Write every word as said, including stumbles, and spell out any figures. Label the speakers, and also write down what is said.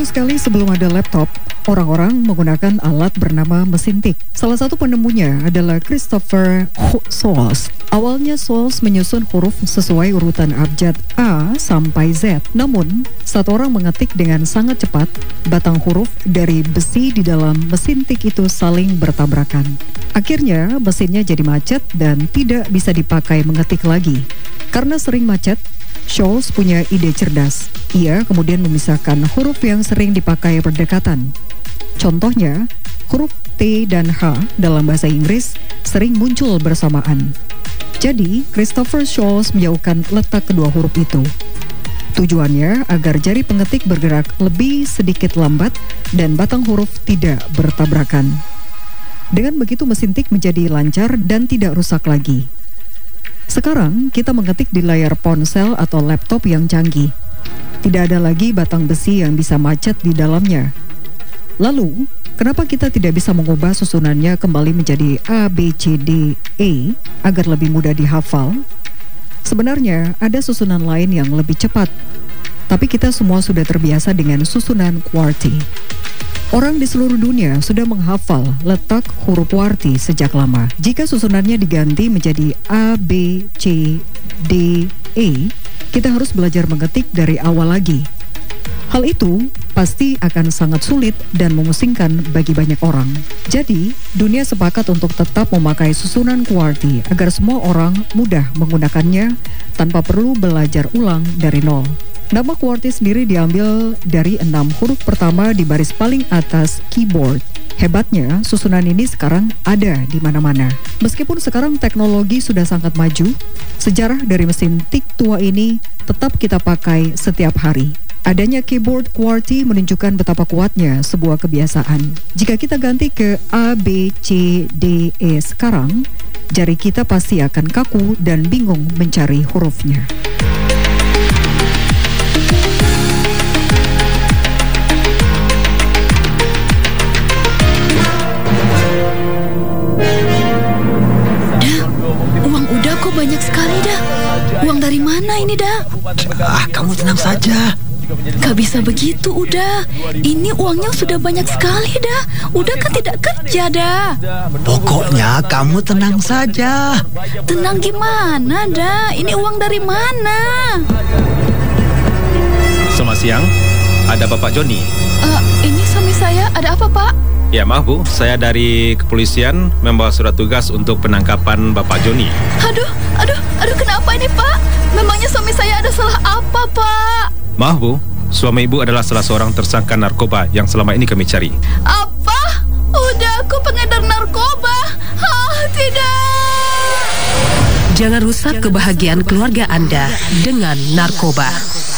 Speaker 1: Dulu sekali sebelum ada laptop, orang-orang menggunakan alat bernama mesin tik. Salah satu penemunya adalah Christopher Soles. Awalnya Soles menyusun huruf sesuai urutan abjad A sampai Z. Namun, saat orang mengetik dengan sangat cepat, batang huruf dari besi di dalam mesin tik itu saling bertabrakan. Akhirnya, mesinnya jadi macet dan tidak bisa dipakai mengetik lagi. Karena sering macet, Soles punya ide cerdas. Ia kemudian memisahkan huruf yang sering dipakai berdekatan. Contohnya, huruf T dan H dalam bahasa Inggris sering muncul bersamaan. Jadi, Christopher Soles menjauhkan letak kedua huruf itu. Tujuannya agar jari pengetik bergerak lebih sedikit lambat dan batang huruf tidak bertabrakan. Dengan begitu mesin tik menjadi lancar dan tidak rusak lagi. Sekarang kita mengetik di layar ponsel atau laptop yang canggih. Tidak ada lagi batang besi yang bisa macet di dalamnya. Lalu, kenapa kita tidak bisa mengubah susunannya kembali menjadi A, B, C, D, E agar lebih mudah dihafal? Sebenarnya ada susunan lain yang lebih cepat, tapi kita semua sudah terbiasa dengan susunan QWERTY. Orang di seluruh dunia sudah menghafal letak huruf QWERTY sejak lama. Jika susunannya diganti menjadi A, B, C, D, E, kita harus belajar mengetik dari awal lagi. Hal itu pasti akan sangat sulit dan memusingkan bagi banyak orang. Jadi, dunia sepakat untuk tetap memakai susunan QWERTY agar semua orang mudah menggunakannya tanpa perlu belajar ulang dari nol. Nama QWERTY sendiri diambil dari enam huruf pertama di baris paling atas keyboard. Hebatnya, susunan ini sekarang ada di mana-mana. Meskipun sekarang teknologi sudah sangat maju, sejarah dari mesin tik tua ini tetap kita pakai setiap hari. Adanya keyboard QWERTY menunjukkan betapa kuatnya sebuah kebiasaan. Jika kita ganti ke A, B, C, D, E sekarang, jari kita pasti akan kaku dan bingung mencari hurufnya.
Speaker 2: Banyak sekali dah. Uang dari mana ini dah?
Speaker 3: Ah, kamu tenang saja.
Speaker 2: Gak bisa begitu udah. Ini uangnya sudah banyak sekali dah. Udah kan tidak kerja dah.
Speaker 3: Pokoknya kamu tenang saja.
Speaker 2: Tenang gimana dah? Ini uang dari mana?
Speaker 4: Selamat siang. Ada Bapak Joni?
Speaker 2: Uh, ini suami saya. Ada apa Pak?
Speaker 4: Ya maaf Bu, saya dari kepolisian membawa surat tugas untuk penangkapan Bapak Joni.
Speaker 2: Aduh, aduh, aduh kenapa ini Pak? Memangnya suami saya ada salah apa Pak?
Speaker 4: Maaf Bu, suami Ibu adalah salah seorang tersangka narkoba yang selama ini kami cari.
Speaker 2: Apa? Udah aku pengedar narkoba? Ah, tidak.
Speaker 5: Jangan rusak kebahagiaan keluarga Anda dengan narkoba.